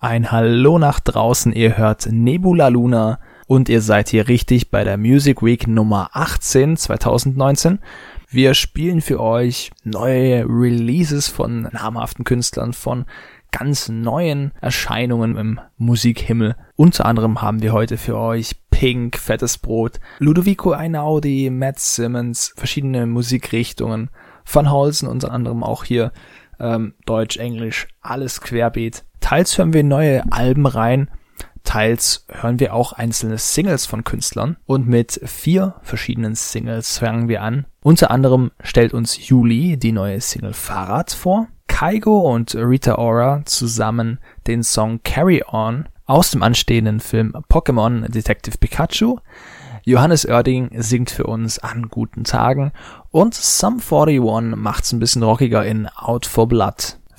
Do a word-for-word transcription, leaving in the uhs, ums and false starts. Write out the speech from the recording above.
Ein Hallo nach draußen, ihr hört Nebula Luna und ihr seid hier richtig bei der Music Week Nummer achtzehn zwanzig neunzehn. Wir spielen für euch neue Releases von namhaften Künstlern, von ganz neuen Erscheinungen im Musikhimmel. Unter anderem haben wir heute für euch Pink, Fettes Brot, Ludovico Einaudi, Matt Simmons, verschiedene Musikrichtungen, Van Holzen unter anderem auch hier, ähm, Deutsch, Englisch, alles querbeet. Teils hören wir neue Alben rein, teils hören wir auch einzelne Singles von Künstlern und mit vier verschiedenen Singles fangen wir an. Unter anderem stellt uns Juli die neue Single Fahrrad vor, Kygo und Rita Ora zusammen den Song Carry On aus dem anstehenden Film Pokémon Detective Pikachu. Johannes Oerding singt für uns An guten Tagen und Sum einundvierzig macht's ein bisschen rockiger in Out for Blood.